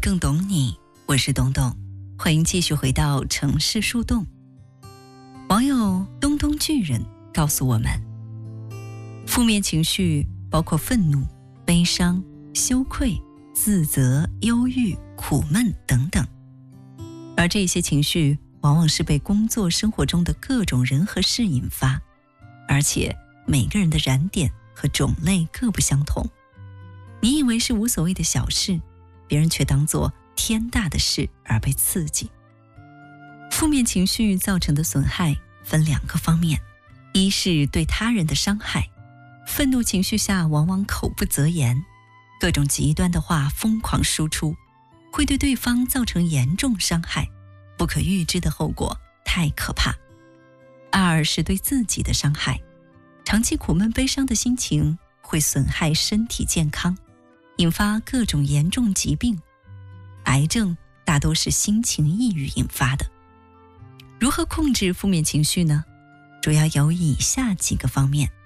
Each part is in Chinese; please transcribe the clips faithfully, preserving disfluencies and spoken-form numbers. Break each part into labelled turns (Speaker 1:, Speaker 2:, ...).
Speaker 1: 更懂你，我是董董，欢迎继续回到城市树洞。网友东东巨人告诉我们，负面情绪包括愤怒、悲伤、羞愧、自责、忧郁、苦闷等等，而这些情绪往往是被工作生活中的各种人和事引发，而且每个人的燃点和种类各不相同。你以为是无所谓的小事，别人却当作天大的事而被刺激。负面情绪造成的损害分两个方面，一是对他人的伤害，愤怒情绪下往往口不择言，各种极端的话疯狂输出，会对对方造成严重伤害，不可预知的后果太可怕。二是对自己的伤害，长期苦闷悲伤的心情会损害身体健康，引发各种严重疾病，癌症大多是心情抑郁引发的。如何控制负面情绪呢？主要有以下几个方面。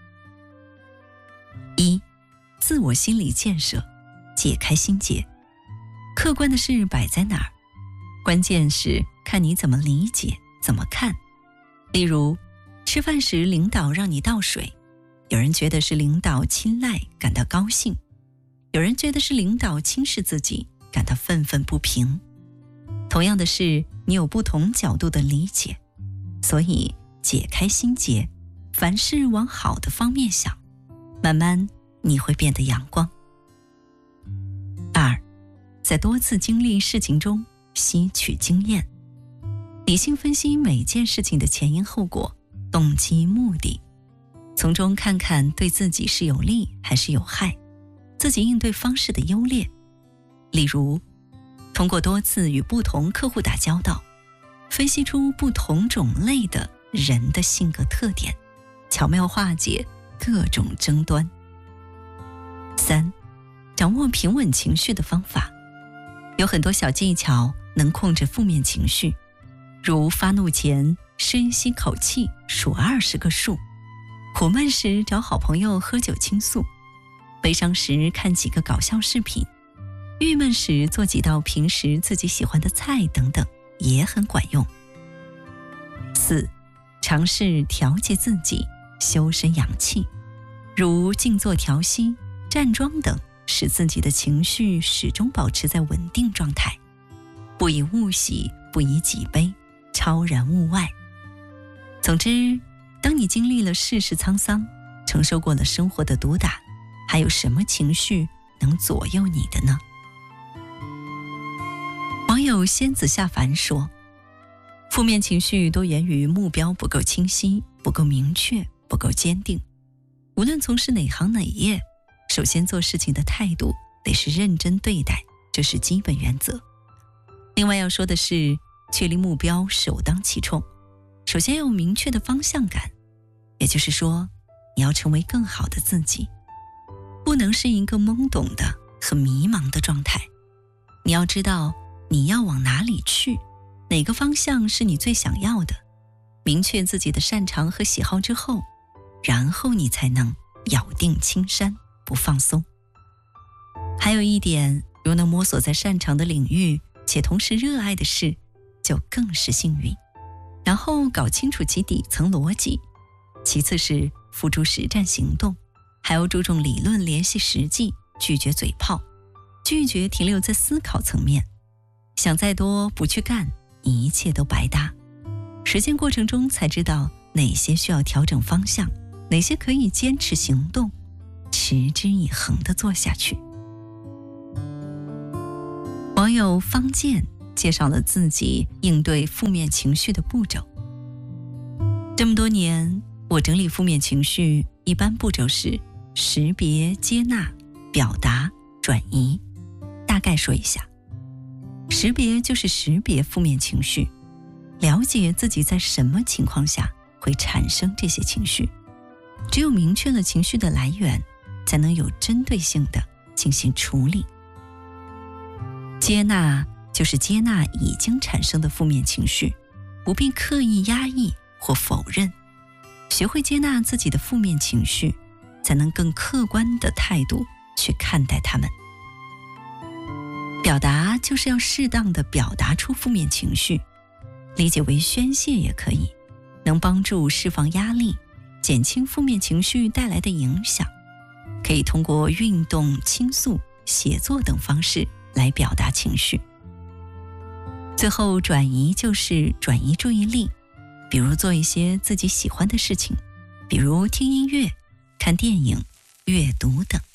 Speaker 1: 一、自我心理建设，解开心结。客观的事摆在哪儿，关键是看你怎么理解，怎么看。例如，吃饭时领导让你倒水，有人觉得是领导青睐，感到高兴；有人觉得是领导轻视自己，感到愤愤不平。同样的事，你有不同角度的理解，所以解开心结，凡事往好的方面想，慢慢你会变得阳光。二，在多次经历事情中吸取经验，理性分析每件事情的前因后果、动机目的，从中看看对自己是有利还是有害，自己应对方式的优劣。例如，通过多次与不同客户打交道，分析出不同种类的人的性格特点，巧妙化解各种争端。三，掌握平稳情绪的方法，有很多小技巧能控制负面情绪，如发怒前深吸口气数二十个数，苦闷时找好朋友喝酒倾诉，悲伤时看几个搞笑视频，郁闷时做几道平时自己喜欢的菜等等，也很管用。四，尝试调节自己，修身养气，如静坐调息、站桩等，使自己的情绪始终保持在稳定状态，不以物喜，不以己悲，超然物外。总之，当你经历了世事沧桑，承受过了生活的毒打，还有什么情绪能左右你的呢？网友仙子下凡说，负面情绪多源于目标不够清晰，不够明确，不够坚定。无论从事哪行哪业，首先做事情的态度得是认真对待，这是基本原则。另外要说的是，确立目标首当其冲，首先要有明确的方向感，也就是说，你要成为更好的自己，不能是一个懵懂的和迷茫的状态。你要知道你要往哪里去，哪个方向是你最想要的，明确自己的擅长和喜好之后，然后你才能咬定青山不放松。还有一点，如能摸索在擅长的领域且同时热爱的事，就更是幸运。然后搞清楚其底层逻辑，其次是付诸实战行动，还要注重理论联系实际，拒绝嘴炮，拒绝停留在思考层面。想再多不去干，一切都白搭。实践过程中才知道哪些需要调整方向，哪些可以坚持行动，持之以恒地做下去。网友方健介绍了自己应对负面情绪的步骤。这么多年，我整理负面情绪一般步骤是识别、接纳、表达、转移。大概说一下，识别就是识别负面情绪，了解自己在什么情况下会产生这些情绪，只有明确了情绪的来源，才能有针对性的进行处理。接纳就是接纳已经产生的负面情绪，不必刻意压抑或否认，学会接纳自己的负面情绪，才能更客观的态度去看待它们。 表达就是要适当的表达出负面情绪，理解为宣泄也可以，能帮助释放压力，减轻负面情绪带来的影响。可以通过运动、倾诉、写作等方式来表达情绪。最后，转移就是转移注意力，比如做一些自己喜欢的事情，比如听音乐、看电影、阅读等。